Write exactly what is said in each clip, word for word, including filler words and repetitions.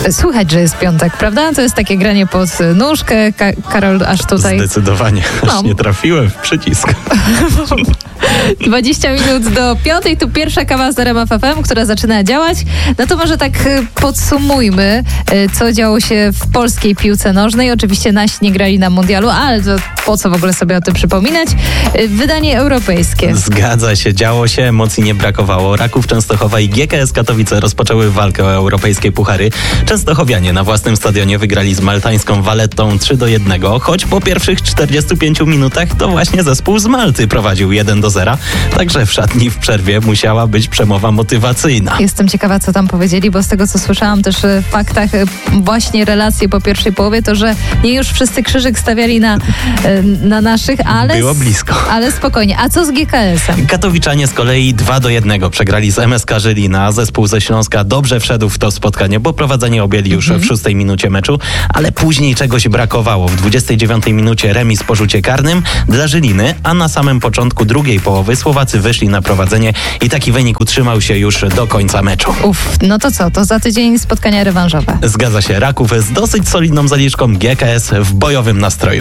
Słychać, że jest piątek, prawda? To jest takie granie pod nóżkę. Ka- Karol aż tutaj... Zdecydowanie. Aż no. nie trafiłem w przycisk. dwadzieścia minut do piątej, tu pierwsza kawa z R M F F M, która zaczyna działać. No to może tak podsumujmy, co działo się w polskiej piłce nożnej. Oczywiście nasi nie grali na mundialu, ale to po co w ogóle sobie o tym przypominać? Wydanie europejskie. Zgadza się, działo się, emocji nie brakowało. Raków Częstochowa i G K S Katowice rozpoczęły walkę o europejskie puchary. Częstochowianie na własnym stadionie wygrali z maltańską Vallettą trzy do jednego, choć po pierwszych czterdziestu pięciu minutach to właśnie zespół z Malty prowadził jeden do zera, także w szatni w przerwie musiała być przemowa motywacyjna. Jestem ciekawa, co tam powiedzieli, bo z tego, co słyszałam też w faktach, właśnie relacje po pierwszej połowie, to, że nie już wszyscy krzyżyk stawiali na, na naszych, ale... Było blisko. Ale spokojnie. A co z G K S-em? Katowiczanie z kolei dwa do jednego przegrali z M S K Żylina. Zespół ze Śląska dobrze wszedł w to spotkanie, bo prowadzenie objęli już mhm. w szóstej minucie meczu, ale później czegoś brakowało. W dwudziestej dziewiątej minucie remis po rzucie karnym dla Żyliny, a na samym początku drugiej połowy Słowacy wyszli na prowadzenie i taki wynik utrzymał się już do końca meczu. Uff, no to co? To za tydzień spotkania rewanżowe. Zgadza się. Raków z dosyć solidną zaliczką, G K S w bojowym nastroju.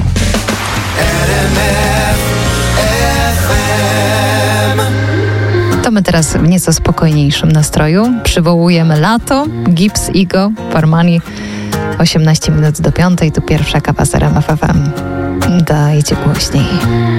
To my teraz w nieco spokojniejszym nastroju. Przywołujemy lato, Gips, Igo, Farmani. osiemnaście minut do piątej, tu pierwsza kawa z R M F F M. Dajcie głośniej.